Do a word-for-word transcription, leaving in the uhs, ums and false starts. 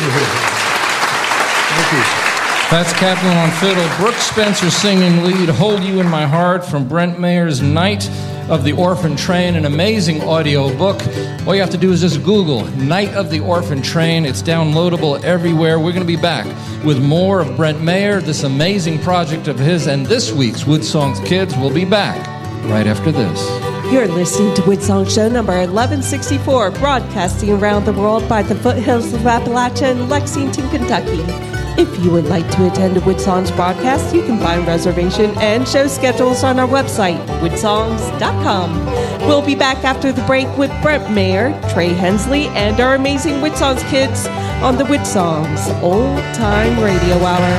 Thank you. That's Kaplan on fiddle. Brooke Spencer singing lead, Hold You in My Heart, from Brent Mayer's Night of the Orphan Train, an amazing audio book. All you have to do is just Google Night of the Orphan Train. It's downloadable everywhere. We're going to be back with more of Brent Mayer, this amazing project of his, and this week's Woodsongs Kids will be back right after this. You're listening to Woodsong Show number eleven sixty-four, broadcasting around the world by the foothills of Appalachia in Lexington, Kentucky. If you would like to attend a Woodsongs broadcast, you can find reservation and show schedules on our website, woodsongs dot com. We'll be back after the break with Brent Mayer, Trey Hensley, and our amazing Woodsongs Kids on the Woodsongs Old Time Radio Hour.